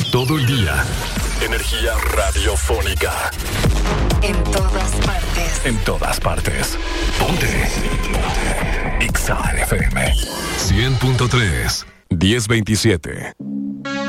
Todo el día. Energía radiofónica. En todas partes. En todas partes. Ponte. Exa FM 100.3 1027.